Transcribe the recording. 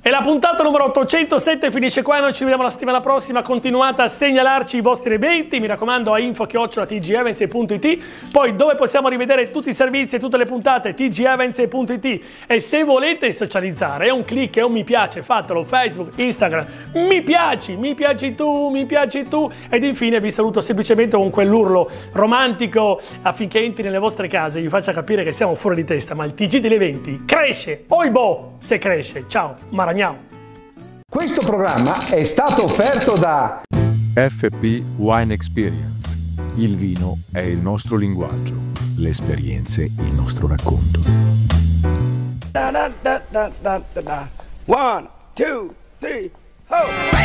E la puntata numero 807 finisce qua, noi ci vediamo la settimana prossima, continuate a segnalarci i vostri eventi, mi raccomando a info@tgevents.it, poi dove possiamo rivedere tutti i servizi e tutte le puntate, tgevents.it, e se volete socializzare, è un click, è un mi piace, fatelo, Facebook, Instagram, mi piaci tu, ed infine vi saluto semplicemente con quell'urlo romantico affinché entri nelle vostre case e vi faccia capire che siamo fuori di testa, ma il TG degli eventi cresce, oibò, se cresce, ciao, Maragnao. Questo programma è stato offerto da FP Wine Experience. Il vino è il nostro linguaggio, le esperienze il nostro racconto. 1, 2, 3, ho!